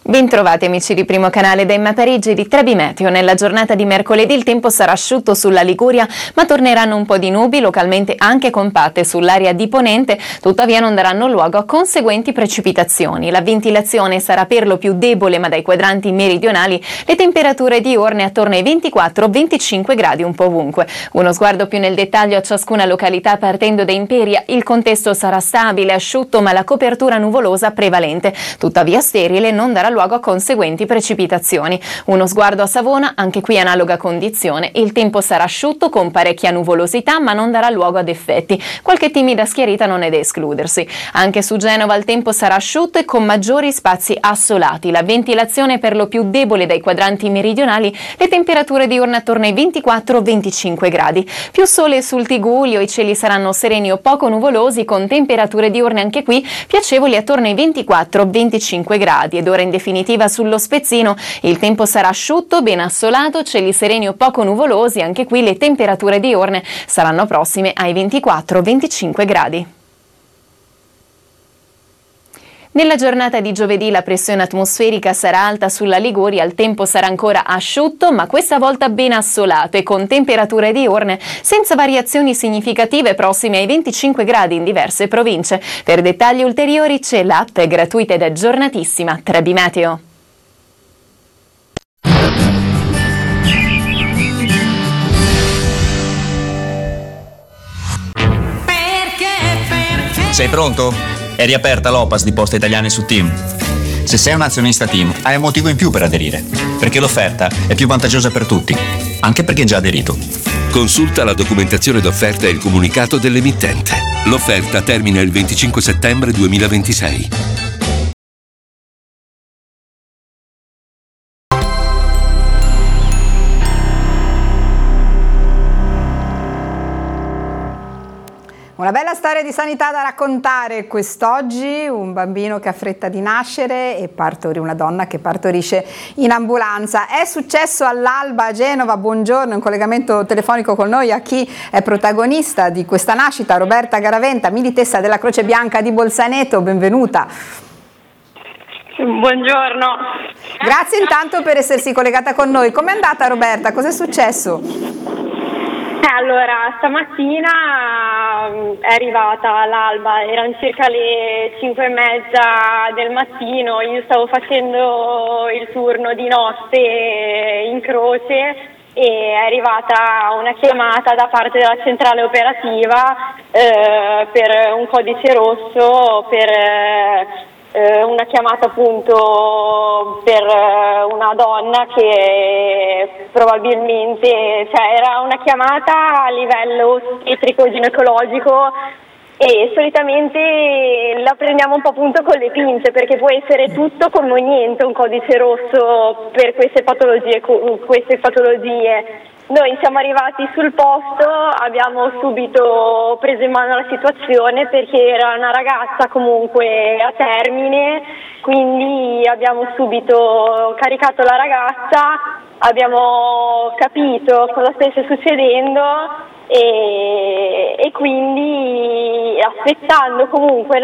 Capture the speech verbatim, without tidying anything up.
Bentrovati amici di Primo Canale da Emma Parigi di Trebi Meteo. Nella giornata di mercoledì il tempo sarà asciutto sulla Liguria, ma torneranno un po' di nubi, localmente anche compatte sull'area di Ponente, tuttavia non daranno luogo a conseguenti precipitazioni. La ventilazione sarà per lo più debole, ma dai quadranti meridionali le temperature diurne attorno ai ventiquattro venticinque gradi un po' ovunque. Uno sguardo più nel dettaglio a ciascuna località partendo da Imperia. Il contesto sarà stabile, asciutto, ma la copertura nuvolosa prevalente, tuttavia sterile, non darà luogo a conseguenti precipitazioni. Uno sguardo a Savona, anche qui analoga condizione, il tempo sarà asciutto con parecchia nuvolosità ma non darà luogo ad effetti, qualche timida schiarita non è da escludersi. Anche su Genova il tempo sarà asciutto e con maggiori spazi assolati, la ventilazione per lo più debole dai quadranti meridionali, le temperature diurne attorno ai ventiquattro venticinque gradi. Più sole sul Tigullio, i cieli saranno sereni o poco nuvolosi con temperature diurne anche qui piacevoli attorno ai ventiquattro venticinque gradi ed ora in definitiva sullo Spezzino il tempo sarà asciutto, ben assolato, cieli sereni o poco nuvolosi, anche qui le temperature diurne saranno prossime ai ventiquattro venticinque gradi. Nella giornata di giovedì la pressione atmosferica sarà alta sulla Liguria, il tempo sarà ancora asciutto ma questa volta ben assolato e con temperature diurne senza variazioni significative prossime ai venticinque gradi in diverse province. Per dettagli ulteriori c'è l'app gratuita ed aggiornatissima Trebi Meteo. Sei pronto? È riaperta l'O P A S di Poste Italiane su Team. Se sei un azionista Team, hai un motivo in più per aderire, perché l'offerta è più vantaggiosa per tutti, anche per chi è già aderito. Consulta la documentazione d'offerta e il comunicato dell'emittente. L'offerta termina il venticinque settembre duemilaventisei. Una bella storia di sanità da raccontare quest'oggi, un bambino che ha fretta di nascere e partorì, una donna che partorisce in ambulanza. È successo all'alba a Genova, buongiorno, in collegamento telefonico con noi a chi è protagonista di questa nascita, Roberta Garaventa, militessa della Croce Bianca di Bolzaneto, benvenuta. Buongiorno. Grazie intanto per essersi collegata con noi. Com'è andata Roberta? Cos'è successo? Allora, stamattina è arrivata all'alba, erano circa le cinque e mezza del mattino, io stavo facendo il turno di notte in Croce e è arrivata una chiamata da parte della centrale operativa eh, per un codice rosso, per eh, una chiamata appunto per una donna che probabilmente, cioè era una chiamata a livello ostetrico ginecologico e solitamente la prendiamo un po' appunto con le pinze perché può essere tutto come niente un codice rosso per queste patologie, queste patologie. Noi siamo arrivati sul posto, abbiamo subito preso in mano la situazione perché era una ragazza comunque a termine, quindi abbiamo subito caricato la ragazza, abbiamo capito cosa stesse succedendo e, e quindi aspettando comunque